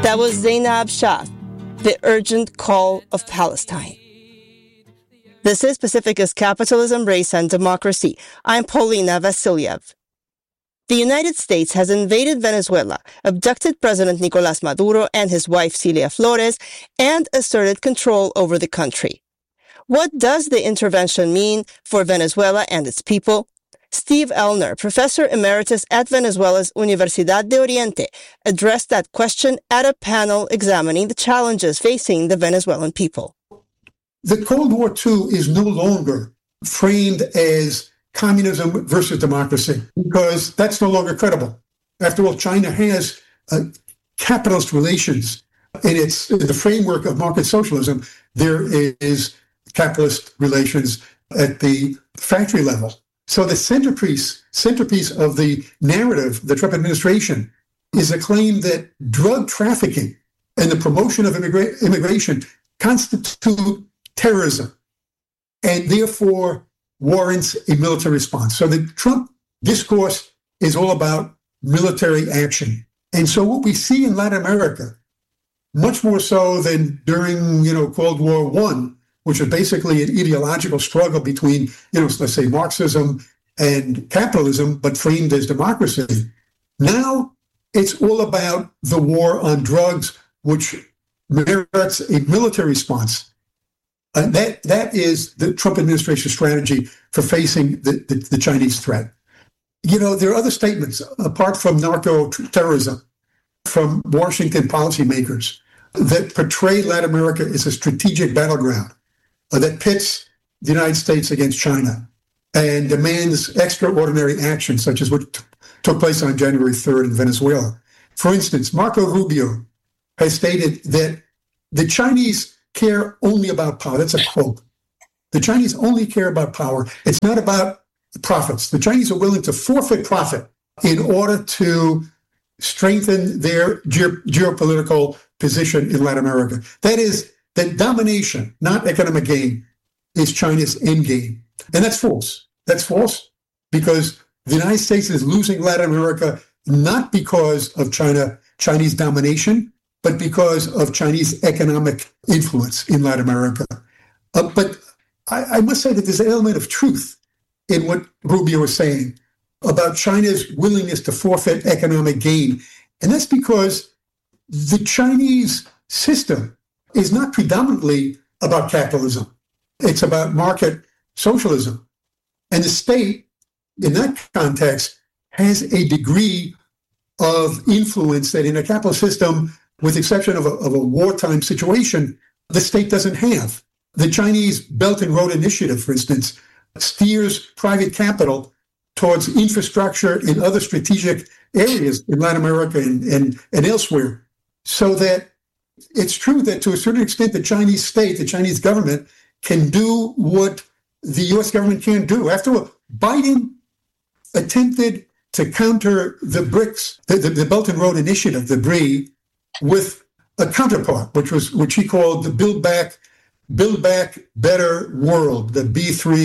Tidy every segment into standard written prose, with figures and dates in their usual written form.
That was Zainab Shah, The Urgent Call of Palestine. This is Pacifica's Capitalism, Race, and Democracy. I'm Paulina Vasiliev. The United States has invaded Venezuela, abducted President Nicolás Maduro and his wife Cilia Flores, and asserted control over the country. What does the intervention mean for Venezuela and its people? Steve Elner, professor emeritus at Venezuela's Universidad de Oriente, addressed that question at a panel examining the challenges facing the Venezuelan people. The Cold War, too, is no longer framed as communism versus democracy, because that's no longer credible. After all, China has capitalist relations in the framework of market socialism. There is capitalist relations at the factory level. So the centerpiece of the narrative, the Trump administration, is a claim that drug trafficking and the promotion of immigration constitute terrorism and therefore warrants a military response. So the Trump discourse is all about military action. And so what we see in Latin America, much more so than during, Cold War I, which was basically an ideological struggle between, let's say Marxism and capitalism, but framed as democracy. Now it's all about the war on drugs, which merits a military response. And that is the Trump administration strategy for facing the Chinese threat. There are other statements, apart from narco-terrorism, from Washington policymakers that portray Latin America as a strategic battleground that pits the United States against China and demands extraordinary action, such as what took place on January 3rd in Venezuela. For instance, Marco Rubio has stated that the Chinese care only about power. That's a quote. The Chinese only care about power. It's not about profits. The Chinese are willing to forfeit profit in order to strengthen their geopolitical position in Latin America. That is, that domination, not economic gain, is China's end game. And that's false. That's false because the United States is losing Latin America not because of Chinese domination, but because of Chinese economic influence in Latin America. But I must say that there's an element of truth in what Rubio was saying about China's willingness to forfeit economic gain. And that's because the Chinese system is not predominantly about capitalism. It's about market socialism. And the state, in that context, has a degree of influence that in a capitalist system, with the exception of a wartime situation, the state doesn't have. The Chinese Belt and Road Initiative, for instance, steers private capital towards infrastructure in other strategic areas in Latin America and elsewhere. So that it's true that to a certain extent, the Chinese state, the Chinese government can do what the U.S. government can't do. After all, Biden attempted to counter the BRICS, the Belt and Road Initiative, the BRI, with a counterpart, which he called the Build Back Better World, the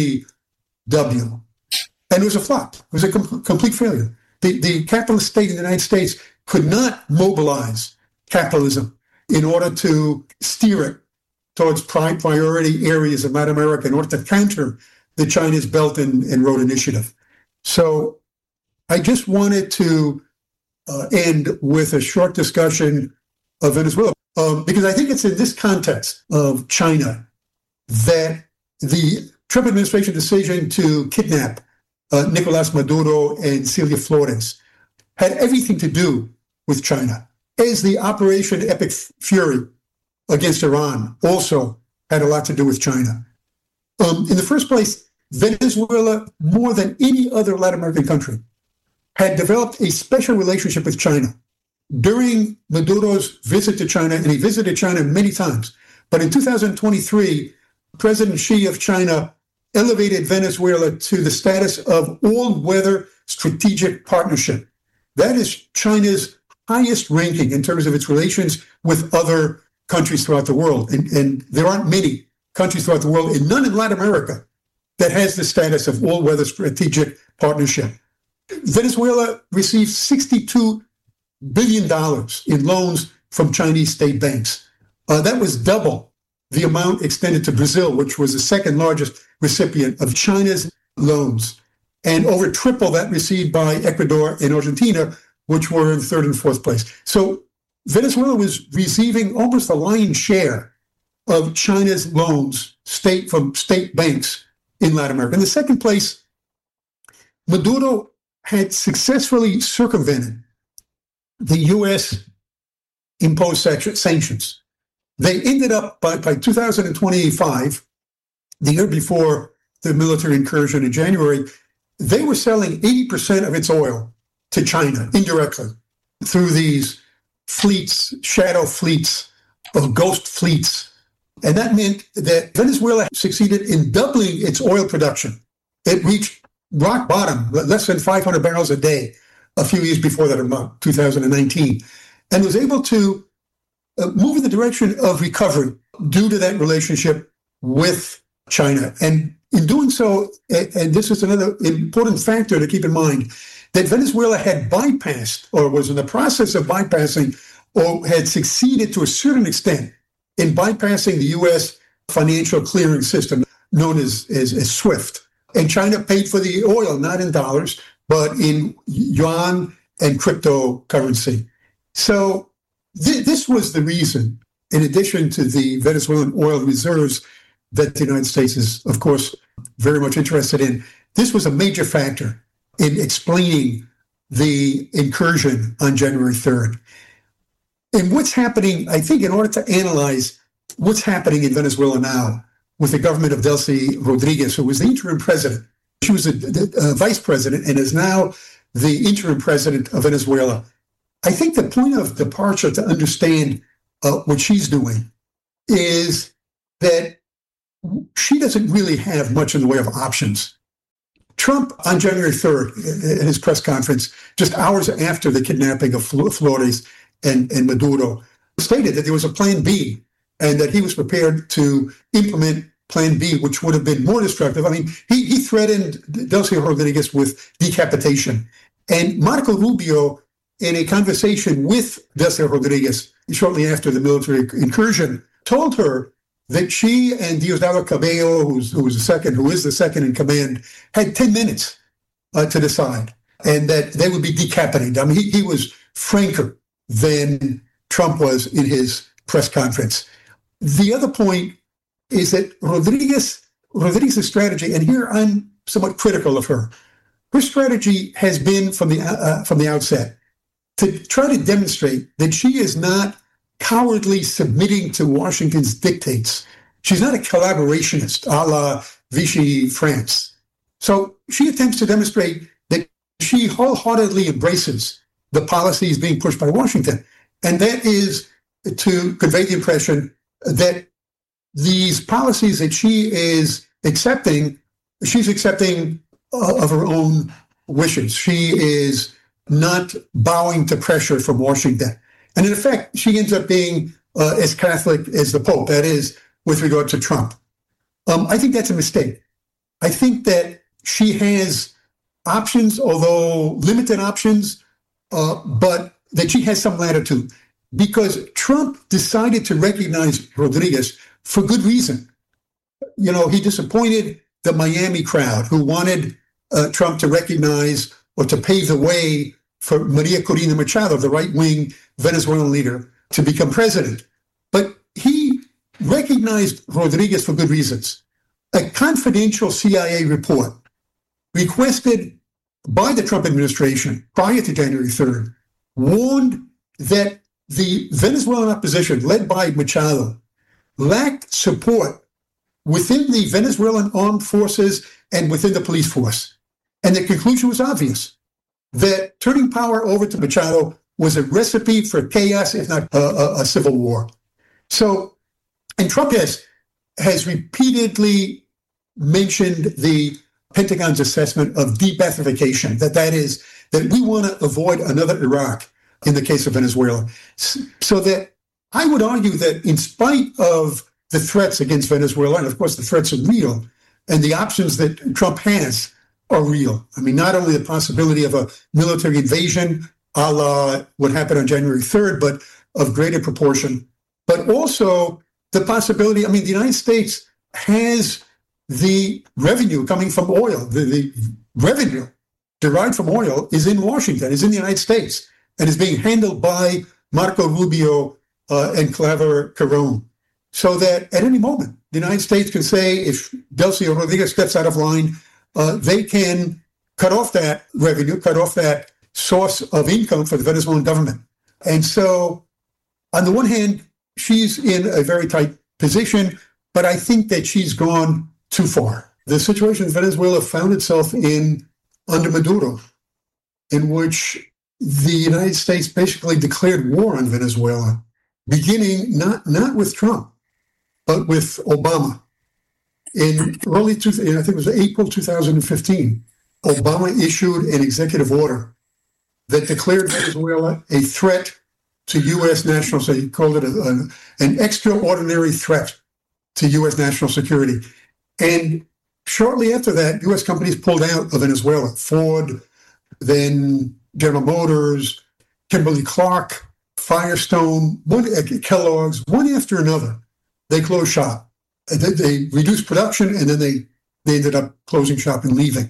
B3W. And it was a flop. It was a complete failure. The capitalist state in the United States could not mobilize capitalism in order to steer it towards priority areas of Latin America in order to counter the Chinese Belt and Road Initiative. So I just wanted to end with a short discussion of Venezuela, because I think it's in this context of China that the Trump administration decision to kidnap Nicolás Maduro and Cilia Flores had everything to do with China, as the Operation Epic Fury against Iran also had a lot to do with China. In the first place, Venezuela, more than any other Latin American country, had developed a special relationship with China. During Maduro's visit to China, and he visited China many times, but in 2023, President Xi of China elevated Venezuela to the status of all-weather strategic partnership. That is China's highest ranking in terms of its relations with other countries throughout the world. And there aren't many countries throughout the world, and none in Latin America, that has the status of all-weather strategic partnership. Venezuela received $62 billion in loans from Chinese state banks. That was double the amount extended to Brazil, which was the second largest recipient of China's loans, and over triple that received by Ecuador and Argentina, which were in third and fourth place. So Venezuela was receiving almost the lion's share of China's loans from state banks in Latin America. In the second place, Maduro had successfully circumvented the U.S. imposed sanctions. They ended up by 2025, the year before the military incursion in January, they were selling 80% of its oil to China indirectly through these fleets, shadow fleets, or ghost fleets. And that meant that Venezuela succeeded in doubling its oil production. It reached rock bottom, less than 500 barrels a day, a few years before that, about 2019, and was able to move in the direction of recovery due to that relationship with China. And in doing so, and this is another important factor to keep in mind, that Venezuela had bypassed or was in the process of bypassing or had succeeded to a certain extent in bypassing the U.S. financial clearing system known as SWIFT. And China paid for the oil, not in dollars, but in yuan and cryptocurrency. So this was the reason, in addition to the Venezuelan oil reserves that the United States is, of course, very much interested in, this was a major factor in explaining the incursion on January 3rd. And what's happening, I think, in order to analyze what's happening in Venezuela now with the government of Delcy Rodriguez, who was the interim president. She was a vice president and is now the interim president of Venezuela. I think the point of departure to understand what she's doing is that she doesn't really have much in the way of options. Trump, on January 3rd, in his press conference, just hours after the kidnapping of Flores and Maduro, stated that there was a plan B and that he was prepared to implement plan B, which would have been more destructive. I mean, he threatened Delcy Rodriguez with decapitation. And Marco Rubio, in a conversation with Delcy Rodriguez shortly after the military incursion, told her that she and Diosdado Cabello, who is the second in command, had 10 minutes to decide, and that they would be decapitated. I mean, he was franker than Trump was in his press conference. The other point is that Rodriguez's strategy, and here I'm somewhat critical of her. Her strategy has been from the outset to try to demonstrate that she is not cowardly submitting to Washington's dictates. She's not a collaborationist a la Vichy France. So she attempts to demonstrate that she wholeheartedly embraces the policies being pushed by Washington. And that is to convey the impression that these policies that she is accepting, she's accepting of her own wishes. She is not bowing to pressure from Washington. And in effect, she ends up being as Catholic as the Pope, that is, with regard to Trump. I think that's a mistake. I think that she has options, although limited options, but that she has some latitude. Because Trump decided to recognize Rodriguez for good reason. You know, he disappointed the Miami crowd who wanted Trump to recognize or to pave the way for Maria Corina Machado, the right-wing Venezuelan leader, to become president. But he recognized Rodriguez for good reasons. A confidential CIA report requested by the Trump administration prior to January 3rd warned that the Venezuelan opposition, led by Machado, lacked support within the Venezuelan armed forces and within the police force. And the conclusion was obvious, that turning power over to Machado was a recipe for chaos, if not a civil war. So, and Trump has repeatedly mentioned the Pentagon's assessment of de-Baathification, that is, that we want to avoid another Iraq in the case of Venezuela. So that I would argue that in spite of the threats against Venezuela, and of course the threats are real, and the options that Trump has are real. I mean, not only the possibility of a military invasion a la what happened on January 3rd, but of greater proportion, but also the possibility, I mean, the United States has the revenue coming from oil. The revenue derived from oil is in Washington, is in the United States, and is being handled by Marco Rubio and Claver Carone. So that at any moment, the United States can say, if Delcy Rodriguez steps out of line, they can cut off that revenue, cut off that source of income for the Venezuelan government. And so, on the one hand, she's in a very tight position, but I think that she's gone too far. The situation in Venezuela found itself in under Maduro, in which the United States basically declared war on Venezuela, beginning not with Trump, but with Obama. In I think it was April 2015, Obama issued an executive order that declared Venezuela a threat to U.S. national security. He called it an extraordinary threat to U.S. national security. And shortly after that, U.S. companies pulled out of Venezuela. Ford, then General Motors, Kimberly-Clark, Firestone, Kellogg's, one after another. They closed shop. They reduced production, and then they ended up closing shop and leaving.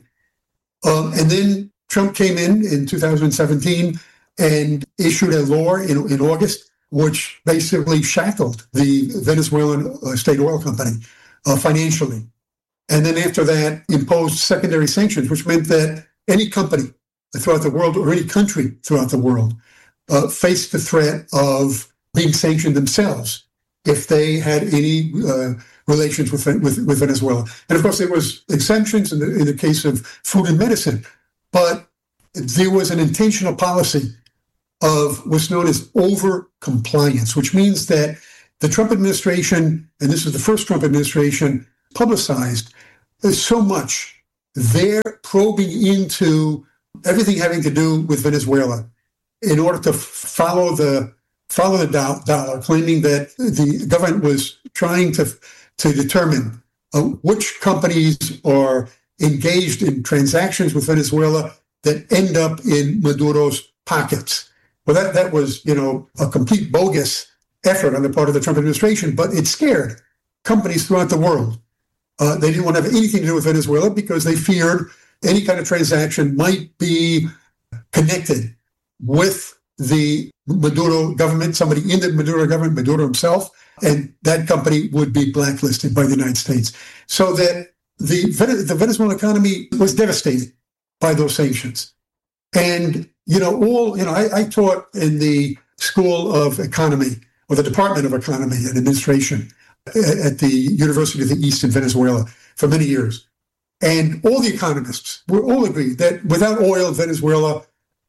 And then Trump came in 2017 and issued a law in August, which basically shackled the Venezuelan state oil company financially. And then after that, imposed secondary sanctions, which meant that any company throughout the world or any country throughout the world faced the threat of being sanctioned themselves if they had any relations with Venezuela. And of course, there was exemptions in the case of food and medicine, but there was an intentional policy of what's known as over-compliance, which means that the Trump administration, and this is the first Trump administration, publicized so much their probing into everything having to do with Venezuela in order to follow the dollar, claiming that the government was trying to determine which companies are engaged in transactions with Venezuela that end up in Maduro's pockets. Well, that was, a complete bogus effort on the part of the Trump administration, but it scared companies throughout the world. They didn't want to have anything to do with Venezuela because they feared any kind of transaction might be connected with the Maduro government, somebody in the Maduro government, Maduro himself, and that company would be blacklisted by the United States. So that the Venezuelan economy was devastated by those sanctions. And, I taught in the School of Economy, or the Department of Economy and Administration at the University of the East in Venezuela for many years. And all the economists were all agreed that without oil, Venezuela,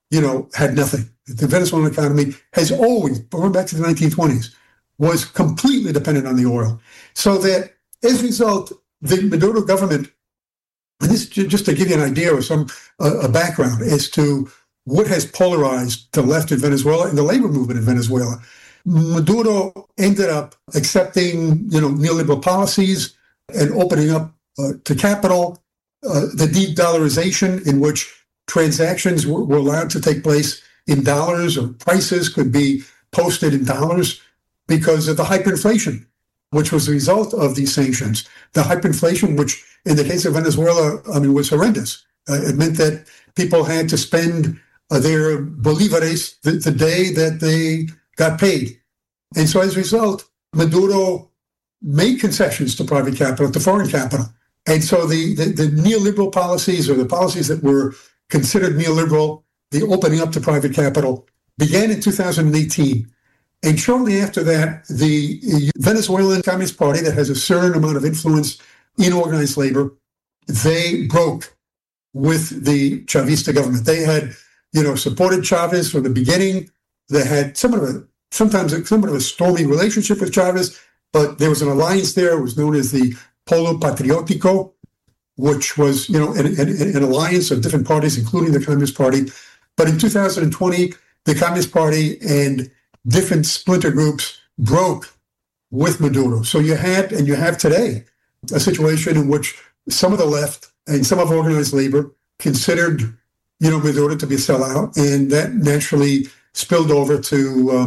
had nothing. The Venezuelan economy has always, going back to the 1920s, was completely dependent on the oil. So that as a result, the Maduro government, and this just to give you an idea or some a background as to what has polarized the left in Venezuela and the labor movement in Venezuela. Maduro ended up accepting, neoliberal policies and opening up to capital, the de-dollarization in which transactions were allowed to take place in dollars, or prices could be posted in dollars because of the hyperinflation, which was the result of these sanctions. The hyperinflation, which in the case of Venezuela, was horrendous. It meant that people had to spend their bolívares the day that they got paid. And so as a result, Maduro made concessions to private capital, to foreign capital. And so the neoliberal policies, or the policies that were considered neoliberal, the opening up to private capital, began in 2018. And shortly after that, the Venezuelan Communist Party, that has a certain amount of influence in organized labor, they broke with the Chavista government. They had, supported Chavez from the beginning. They had sometimes a stormy relationship with Chavez, but there was an alliance there. It was known as the Polo Patriótico, which was, an alliance of different parties, including the Communist Party. But in 2020, the Communist Party and different splinter groups broke with Maduro. So you had, and you have today, a situation in which some of the left and some of organized labor considered, Maduro to be a sellout, and that naturally spilled over to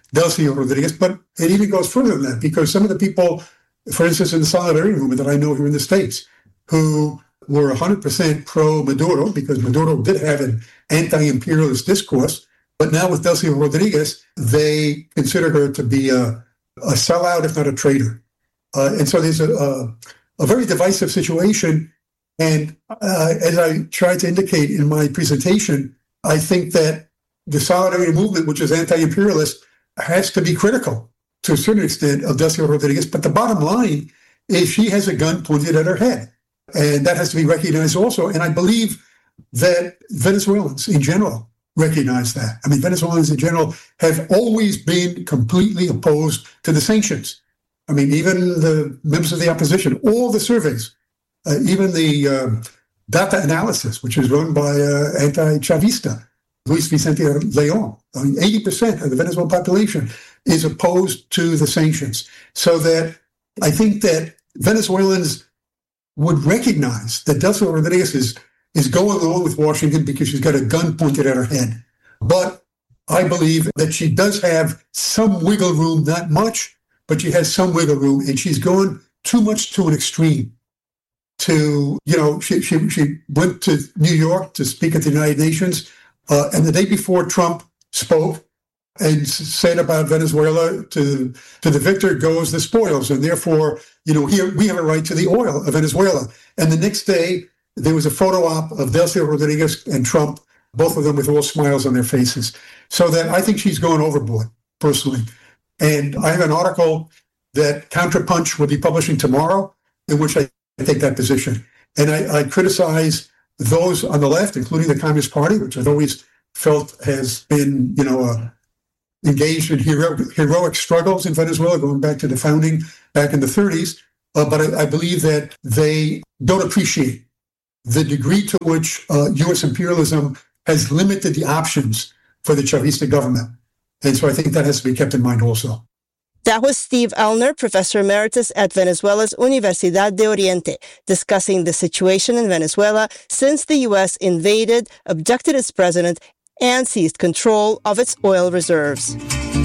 Delcy Rodriguez, but it even goes further than that, because some of the people, for instance, in the Solidarity Movement that I know here in the States, who were 100% pro-Maduro, because Maduro did have an anti-imperialist discourse, but now with Delcy Rodriguez, they consider her to be a sellout, if not a traitor. And so there's a very divisive situation. And as I tried to indicate in my presentation, I think that the Solidarity Movement, which is anti-imperialist, has to be critical to a certain extent of Delcy Rodriguez. But the bottom line is she has a gun pointed at her head. And that has to be recognized also. And I believe that Venezuelans in general recognize that. I mean, Venezuelans in general have always been completely opposed to the sanctions. I mean, even the members of the opposition, all the surveys, even the data analysis, which is run by anti-Chavista, Luis Vicente Leon. I mean, 80% of the Venezuelan population is opposed to the sanctions. So that I think that Venezuelans would recognize that Delcy Rodriguez is going along with Washington because she's got a gun pointed at her head. But I believe that she does have some wiggle room, not much, but she has some wiggle room, and she's going too much to an extreme. She went to New York to speak at the United Nations, and the day before Trump spoke and said about Venezuela, to the victor goes the spoils, and therefore, here we have a right to the oil of Venezuela. And the next day, there was a photo op of Delcy Rodriguez and Trump, both of them with all smiles on their faces. So that I think she's going overboard, personally. And I have an article that Counterpunch will be publishing tomorrow, in which I take that position. And I criticize those on the left, including the Communist Party, which I've always felt has been, engaged in heroic struggles in Venezuela, going back to the founding back in the 30s. But I believe that they don't appreciate the degree to which U.S. imperialism has limited the options for the Chavista government. And so I think that has to be kept in mind also. That was Steve Elner, Professor Emeritus at Venezuela's Universidad de Oriente, discussing the situation in Venezuela since the U.S. invaded, abducted its president, and seized control of its oil reserves.